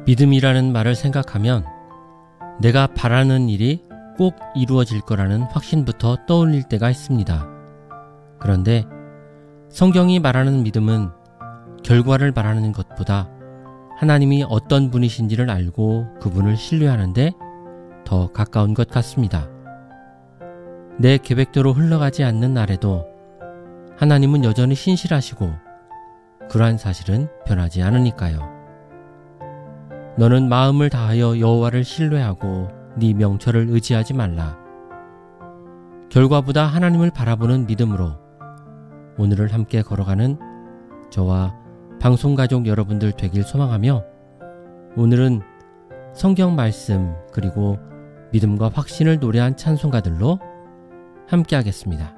믿음이라는 말을 생각하면 내가 바라는 일이 꼭 이루어질 거라는 확신부터 떠올릴 때가 있습니다. 그런데 성경이 말하는 믿음은 결과를 말하는 것보다 하나님이 어떤 분이신지를 알고 그분을 신뢰하는데 더 가까운 것 같습니다. 내 계획대로 흘러가지 않는 날에도 하나님은 여전히 신실하시고 그러한 사실은 변하지 않으니까요. 너는 마음을 다하여 여호와를 신뢰하고 네 명철을 의지하지 말라. 결과보다 하나님을 바라보는 믿음으로 오늘을 함께 걸어가는 저와 방송가족 여러분들 되길 소망하며 오늘은 성경 말씀 그리고 믿음과 확신을 노래한 찬송가들로 함께 하겠습니다.